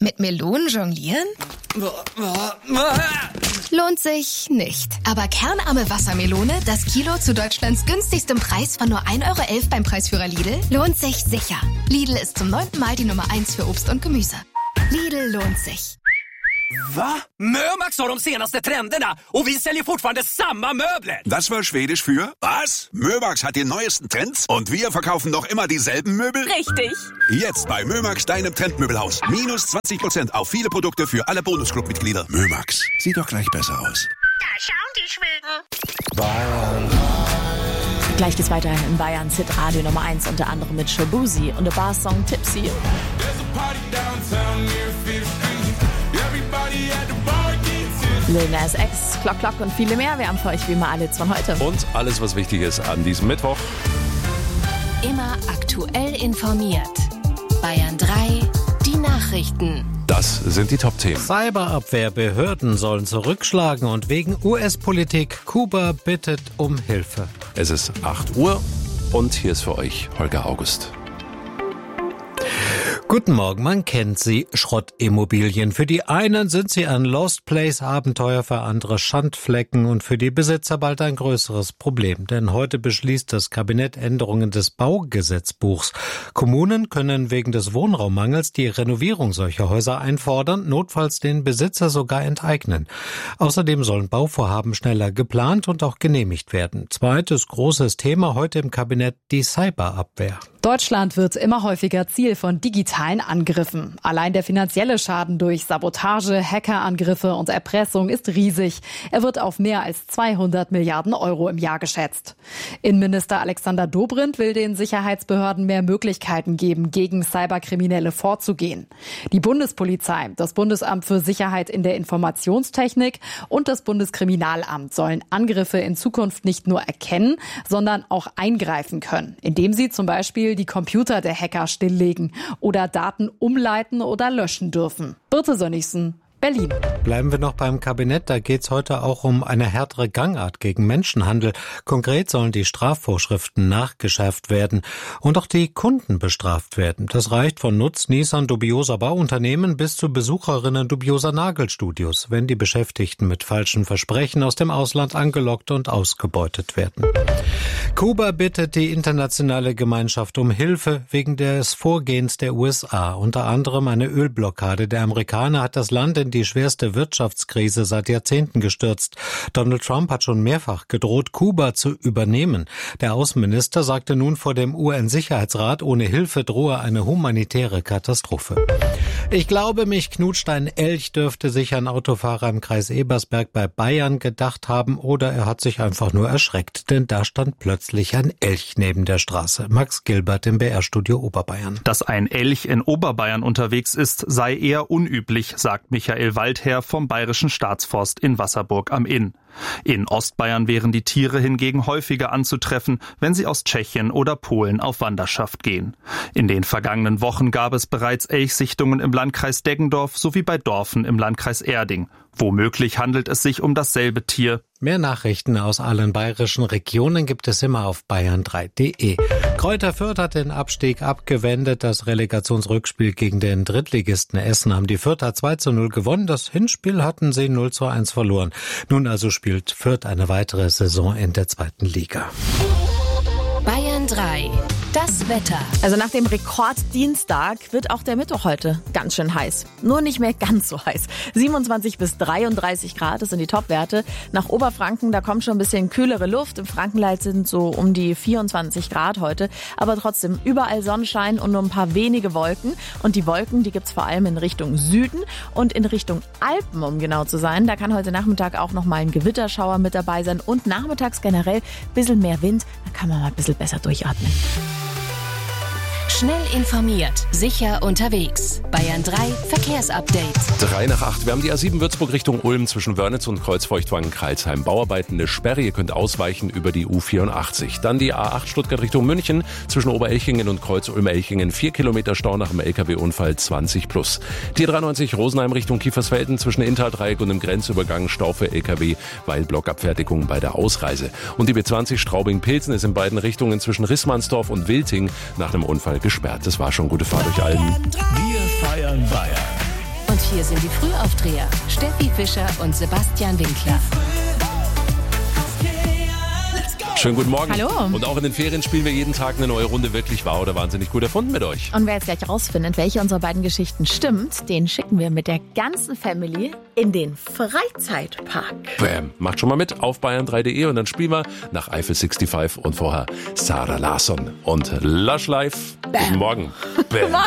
Mit Melonen jonglieren? Lohnt sich nicht. Aber kernarme Wassermelone, das Kilo zu Deutschlands günstigstem Preis von nur 1,11 € beim Preisführer Lidl, lohnt sich sicher. Lidl ist zum 9. Mal die Nummer 1 für Obst und Gemüse. Lidl lohnt sich. Va? Mömax har de senaste trenderna och vi säljer fortfarande samma möbler. Das war Schwedisch für was? Mömax hat die neuesten Trends und wir verkaufen noch immer dieselben Möbel? Richtig. Jetzt bei Mömax, deinem Trendmöbelhaus. Minus 20% auf viele Produkte für alle Bonusclub-Mitglieder. Mömax, sieht doch gleich besser aus. Da schauen die Schweden. Bayern. Gleich geht's weiter in Bayerns Hitradio Nummer 1, unter anderem mit Shabuzi und der Bar-Song Tipsy. Lil Nas X, Clock Clock und viele mehr. Wir haben für euch wie immer alle Hits von heute. Und alles, was wichtig ist an diesem Mittwoch. Immer aktuell informiert. Bayern 3, die Nachrichten. Das sind die Top-Themen. Cyberabwehrbehörden sollen zurückschlagen und wegen US-Politik Kuba bittet um Hilfe. Es ist 8 Uhr und hier ist für euch Holger August. Guten Morgen, man kennt sie, Schrottimmobilien. Für die einen sind sie ein Lost Place Abenteuer, für andere Schandflecken und für die Besitzer bald ein größeres Problem. Denn heute beschließt das Kabinett Änderungen des Baugesetzbuchs. Kommunen können wegen des Wohnraummangels die Renovierung solcher Häuser einfordern, notfalls den Besitzer sogar enteignen. Außerdem sollen Bauvorhaben schneller geplant und auch genehmigt werden. Zweites großes Thema heute im Kabinett, die Cyberabwehr. Deutschland wird immer häufiger Ziel von digitalen Angriffen. Allein der finanzielle Schaden durch Sabotage, Hackerangriffe und Erpressung ist riesig. Er wird auf mehr als 200 Milliarden € im Jahr geschätzt. Innenminister Alexander Dobrindt will den Sicherheitsbehörden mehr Möglichkeiten geben, gegen Cyberkriminelle vorzugehen. Die Bundespolizei, das Bundesamt für Sicherheit in der Informationstechnik und das Bundeskriminalamt sollen Angriffe in Zukunft nicht nur erkennen, sondern auch eingreifen können, indem sie zum Beispiel die Computer der Hacker stilllegen oder Daten umleiten oder löschen dürfen. Birte Sönnigsen, Berlin. Bleiben wir noch beim Kabinett. Da geht es heute auch um eine härtere Gangart gegen Menschenhandel. Konkret sollen die Strafvorschriften nachgeschärft werden und auch die Kunden bestraft werden. Das reicht von Nutznießern dubioser Bauunternehmen bis zu Besucherinnen dubioser Nagelstudios, wenn die Beschäftigten mit falschen Versprechen aus dem Ausland angelockt und ausgebeutet werden. Kuba bittet die internationale Gemeinschaft um Hilfe wegen des Vorgehens der USA. Unter anderem eine Ölblockade der Amerikaner hat das Land in die schwerste Wirtschaftskrise seit Jahrzehnten gestürzt. Donald Trump hat schon mehrfach gedroht, Kuba zu übernehmen. Der Außenminister sagte nun vor dem UN-Sicherheitsrat, ohne Hilfe drohe eine humanitäre Katastrophe. Ich glaube, mich knutscht ein Elch, dürfte sich ein Autofahrer im Kreis Ebersberg bei Bayern gedacht haben, oder er hat sich einfach nur erschreckt, denn da stand plötzlich ein Elch neben der Straße. Max Gilbert im BR-Studio Oberbayern. Dass ein Elch in Oberbayern unterwegs ist, sei eher unüblich, sagt Michael Waldherr vom Bayerischen Staatsforst in Wasserburg am Inn. In Ostbayern wären die Tiere hingegen häufiger anzutreffen, wenn sie aus Tschechien oder Polen auf Wanderschaft gehen. In den vergangenen Wochen gab es bereits Elchsichtungen im Landkreis Deggendorf sowie bei Dorfen im Landkreis Erding. Womöglich handelt es sich um dasselbe Tier. Mehr Nachrichten aus allen bayerischen Regionen gibt es immer auf bayern3.de. Kräuter Fürth hat den Abstieg abgewendet. Das Relegationsrückspiel gegen den Drittligisten Essen haben die Fürther 2:0 gewonnen. Das Hinspiel hatten sie 0:1 verloren. Nun also spielt Fürth eine weitere Saison in der 2. Liga. Bayern 3. Das Wetter. Also nach dem Rekorddienstag wird auch der Mittwoch heute ganz schön heiß. Nur nicht mehr ganz so heiß. 27 bis 33 Grad, das sind die Topwerte. Nach Oberfranken, da kommt schon ein bisschen kühlere Luft. Im Frankenland sind so um die 24 Grad heute. Aber trotzdem überall Sonnenschein und nur ein paar wenige Wolken. Und die Wolken, die gibt's vor allem in Richtung Süden und in Richtung Alpen, um genau zu sein. Da kann heute Nachmittag auch noch mal ein Gewitterschauer mit dabei sein. Und nachmittags generell ein bisschen mehr Wind. Da kann man mal ein bisschen besser durchatmen. Schnell informiert, sicher unterwegs. Bayern 3 Verkehrsupdate. 7:03. Wir haben die A7 Würzburg Richtung Ulm zwischen Wörnitz und Kreuzfeuchtwangen-Kreilsheim. Bauarbeiten, eine Sperre, ihr könnt ausweichen über die U84. Dann die A8 Stuttgart Richtung München zwischen Oberelchingen und Kreuz-Ulm-Elchingen. 4 Kilometer Stau nach dem LKW-Unfall 20+. Die 93 Rosenheim Richtung Kiefersfelden zwischen Inntal-Dreieck und dem Grenzübergang Stau für LKW, weil Blockabfertigung bei der Ausreise. Und die B20 Straubing-Pilsen ist in beiden Richtungen zwischen Rissmannsdorf und Wilting nach einem Unfall gesperrt. Das war schon gute Fahrt durch Alben. Wir feiern Bayern. hier sind die Frühaufdreher. Steffi Fischer und Sebastian Winkler. Schönen guten Morgen. Hallo. Und auch in den Ferien spielen wir jeden Tag eine neue Runde. Wirklich wahr oder wahnsinnig gut erfunden mit euch. Und wer jetzt gleich rausfindet, welche unserer beiden Geschichten stimmt, den schicken wir mit der ganzen Family in den Freizeitpark. Bam. Macht schon mal mit auf bayern3.de und dann spielen wir nach Eiffel 65 und vorher Sarah Larsson und Lush Life. Guten Morgen. Bam.